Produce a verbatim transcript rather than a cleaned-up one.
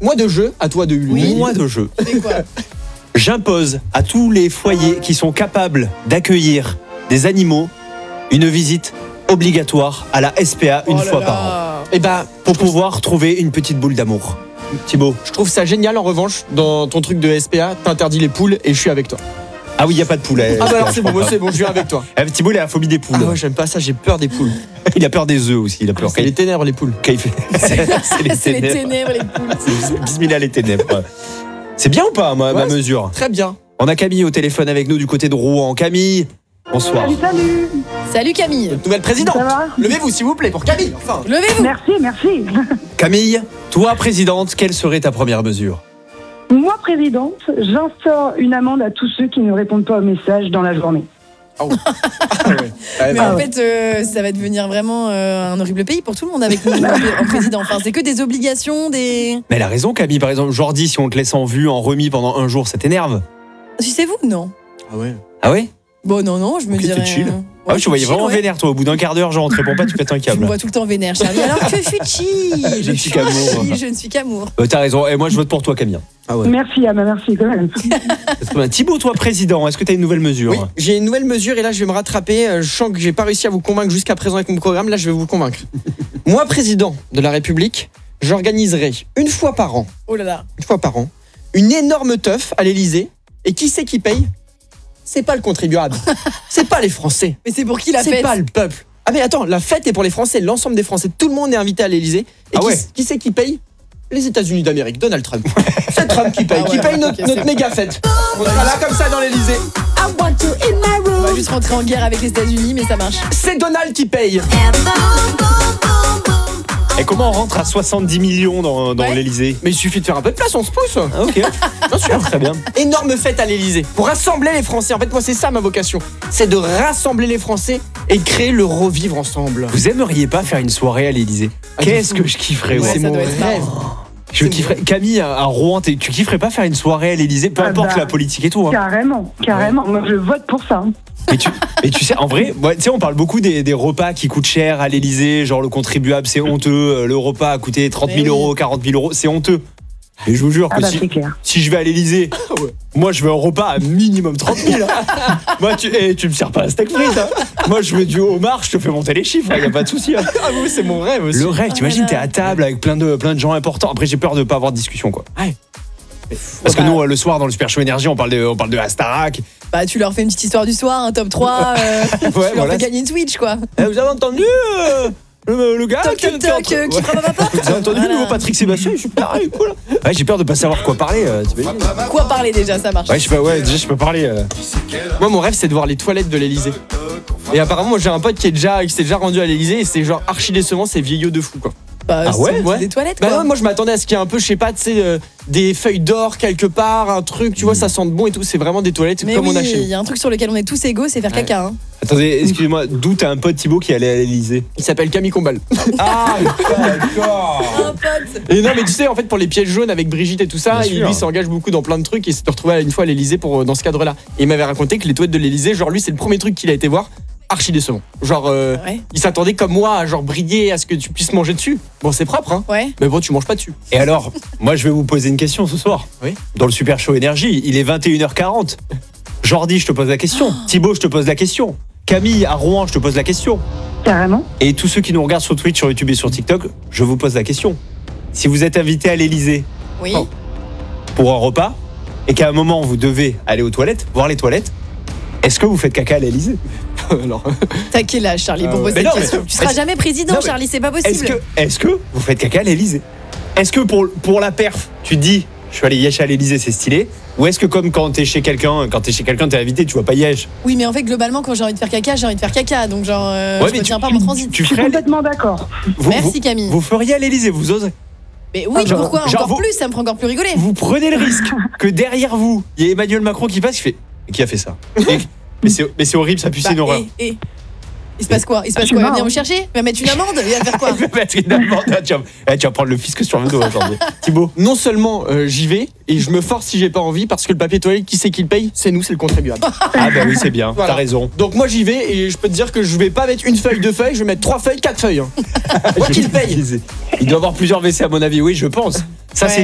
Mois de jeu, à toi de Ulule. Oui. Mois de jeu. C'est quoi? J'impose à tous les foyers qui sont capables d'accueillir des animaux une visite obligatoire à la S P A une Oh là fois là. par an. Et bah, Pour pouvoir trouver une petite boule d'amour. Thibaut. je trouve ça génial en revanche, dans ton truc de S P A, t'interdis les poules et je suis avec toi. Ah oui, il n'y a pas de poulet. Ah bah alors c'est bon, moi c'est bon, je viens avec toi. Eh, Thibaut, il a la phobie des poules. Ah ouais, j'aime pas ça, j'ai peur des poules. Il a peur des œufs aussi. Il a peur C'est les ténèbres les poules. quand il fait. C'est les C'est les ténèbres. ténèbres, les poules. C'est Bismillah les ténèbres. C'est bien ou pas, ma, ma Ouais, mesure? Très bien. On a Camille au téléphone avec nous du côté de Rouen. Camille, bonsoir. Salut, salut. Salut Camille. Notre nouvelle présidente. Ça va? Levez-vous s'il vous plaît pour Camille. Enfin. Levez-vous. Merci, merci. Camille, toi présidente, quelle serait ta première mesure? Moi, présidente, j'instaure une amende à tous ceux qui ne répondent pas aux messages dans la journée. Ah ouais. Ah ouais. Ah Mais bah, en fait, euh, ça va devenir vraiment euh, un horrible pays pour tout le monde avec nous en président. Enfin, c'est que des obligations, des. Mais elle a raison, Camille. Par exemple, Jordi, si on te laisse en vue, en remis pendant un jour, ça t'énerve? Si c'est vous, non. Ah ouais. Ah ouais? Bon, non, non, je me Ok, dirais. t'es chill. euh, Ah ouais, je te voyais chill, vraiment ouais. vénère, toi. Au bout d'un quart d'heure, genre, on te répond pas, tu pètes un Tu me câble. vois tout le temps vénère, Charlie. Alors que je suis chill. Je ne suis qu'amour. chill, Je ne suis qu'amour. Euh, T'as raison. Et moi, je vote pour toi, Camille. Ah ouais. Merci, Anna, merci quand même. C'est très bien. Thibaut, toi, président, est-ce que t'as une nouvelle mesure? Oui, j'ai une nouvelle mesure et là je vais me rattraper. Euh, Je sens que j'ai pas réussi à vous convaincre jusqu'à présent avec mon programme. Là je vais vous convaincre. Moi, président de la République, j'organiserai une fois par an, Oh là là. une fois par an, une énorme teuf à l'Élysée. Et qui c'est qui paye? C'est pas le contribuable. C'est pas les Français. Mais c'est pour qui la C'est fête? pas le peuple. Ah mais attends, la fête est pour les Français, l'ensemble des Français. Tout le monde est invité à l'Élysée. Et Ah qui, ouais. qui c'est qui paye? Les États-Unis d'Amérique, Donald Trump. C'est Trump qui paye, Ah qui ouais, paye notre, ok, c'est notre bon. méga fête. On sera là comme ça dans l'Élysée. On va juste rentrer en guerre avec les États-Unis, mais ça marche. C'est Donald qui paye. Et comment on rentre à soixante-dix millions dans, dans Ouais. l'Elysée? Mais il suffit de faire un peu de place, on se pousse. Ah, ok. Bien sûr. Très bien. Énorme fête à l'Élysée pour rassembler les Français. En fait, moi, c'est ça ma vocation. C'est de rassembler les Français et de créer le revivre ensemble. Vous aimeriez pas faire une soirée à l'Elysée? Ah, Qu'est-ce de fou. que je kifferais, Ouais, ouais. c'est ça mon doit être rêve. Je c'est kifferais. Camille, à, à Rouen, t'es- tu kifferais pas faire une soirée à l'Elysée? Peu Ah importe bah. la politique et tout. Hein. Carrément, carrément. Moi, je vote pour ça. Mais, tu, mais tu sais, en vrai, ouais, tu sais, on parle beaucoup des, des repas qui coûtent cher à l'Elysée. Genre le contribuable, c'est honteux. euh, Le repas a coûté trente mille Mais oui. euros, quarante mille euros. C'est honteux. Et je vous jure Ah que bah, si, c'est clair. si je vais à l'Elysée, Ouais. moi je veux un repas à minimum trente mille. hein. Moi, tu, eh, tu me sers pas un steak frites. Hein. Moi, je veux du homard, je te fais monter les chiffres. Il y a pas de souci. Hein. Ah oui, c'est mon rêve aussi. Le rêve, t'imagines, là t'es là. à table avec plein de, plein de gens importants. Après, j'ai peur de pas avoir de discussion, quoi. Ouais. Parce que Bah, nous, euh, le soir, dans le Super Show Énergie, on parle de, on parle de Astarac. Bah, tu leur fais une petite histoire du soir, un top trois. euh, tu leur voilà. fais gagner une Switch, quoi. Eh, vous avez entendu euh, le, le gars Toc, qui, toc, qui est en toc, train- euh, qui Ouais. frappe à ma porte. Vous avez entendu Voilà. le nouveau Patrick Sébastien? Je suis pareil, cool. Ouais, j'ai peur de pas savoir quoi parler. euh, t'imagines? Quoi parler déjà, ça marche. Ouais, je sais pas, ouais, déjà, je peux parler. euh. Moi, mon rêve, c'est de voir les toilettes de l'Élysée. Et apparemment, moi, j'ai un pote qui est déjà, qui s'est déjà rendu à l'Élysée et c'est genre archi décevant, c'est vieillot de fou, quoi. Bah, Ah c'est- ouais c'est Ouais. des toilettes, Bah quoi. non, moi, je m'attendais à ce qu'il y ait un peu, je sais pas, tu sais, euh, des feuilles d'or quelque part, un truc, tu vois, ça sent bon et tout. C'est vraiment des toilettes Mais comme oui, on a chez il nous. y a un truc sur lequel on est tous égaux, c'est faire Ouais. caca. Hein. Attendez, excusez-moi, d'où t'as un pote Thibaut qui allait à l'Elysée? Il s'appelle Camille Combal. Ah, d'accord. Un pote. Et non, mais tu sais, en fait, pour les pièges jaunes avec Brigitte et tout ça, Bien il, sûr. lui s'engage beaucoup dans plein de trucs et il s'est retrouvé une fois à l'Élysée pour euh, dans ce cadre-là. Et il m'avait raconté que les toilettes de l'Élysée, genre lui, c'est le premier truc qu'il a été voir, archi décevant. Genre, euh, Ouais. il s'attendait comme moi à genre briller, à ce que tu puisses manger dessus. Bon, c'est propre, hein. Ouais. Mais bon, tu manges pas dessus. Et alors, moi, je vais vous poser une question ce soir. Oui. Dans le Super Show Énergie, il est vingt et une heures quarante. Jordi, je te pose la question. Thibaut, je te pose la question. Camille, à Rouen, je te pose la question. Carrément. Et tous ceux qui nous regardent sur Twitch, sur YouTube et sur TikTok, je vous pose la question. Si vous êtes invité à l'Elysée Oui. Oh. pour un repas et qu'à un moment vous devez aller aux toilettes, voir les toilettes, est-ce que vous faites caca à l'Elysée? Alors, T'as quel âge, Charlie, pour Euh, poser mais cette non, mais- question? Tu seras est-ce- jamais président, Non, mais- Charlie, c'est pas Est-ce possible. que, est-ce que vous faites caca à l'Elysée? Est-ce que pour, pour la perf, tu te dis, je suis allé yesh à l'Elysée, c'est stylé? Ou est-ce que comme quand t'es chez quelqu'un, quand t'es chez quelqu'un, t'es invité, tu vois pas yesh? Oui, mais en fait, globalement, quand j'ai envie de faire caca, j'ai envie de faire caca. Donc, genre, euh, Ouais, je mais retiens tu- pas mon transit. Tu Je suis ferais. complètement d'accord. Vous, Merci, vous- Camille. Vous feriez à l'Elysée, vous osez? Mais oui, Ah, genre- pourquoi genre, encore vous- plus? Ça me fera encore plus rigoler. Vous prenez le risque que derrière vous, il y ait Emmanuel Macron qui passe, qui fait. Et qui a fait ça? Et- mais c'est mais c'est horrible, ça pue, c'est une Bah, horreur. et, et- Il se passe quoi? Il se passe C'est quoi? Il va marrant. venir me chercher? Il va mettre une amende? Il va faire quoi? Il va mettre une amende. tu, vas, eh, tu vas prendre le fisc sur le dos aujourd'hui. Thibaut. non seulement euh, j'y vais et je me force si j'ai pas envie parce que le papier toilette, qui c'est qui le paye? C'est nous, c'est le contribuable. Ah bah oui, c'est bien, Voilà. t'as raison. Donc moi j'y vais et je peux te dire que je vais pas mettre une feuille, deux feuilles, je vais mettre trois feuilles, quatre feuilles. Hein. Moi qui le paye. Il doit avoir plusieurs W C à mon avis, oui, je pense. Ça, Ouais. c'est